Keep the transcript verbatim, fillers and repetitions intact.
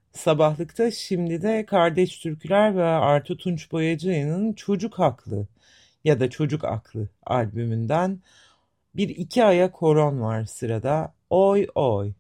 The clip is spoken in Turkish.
Sabahlıkta şimdi de Kardeş Türküler ve Artu Tunç Boyacı'nın Çocuk Haklı ya da Çocuk Aklı albümünden bir iki aya koron var sırada. Oy oy.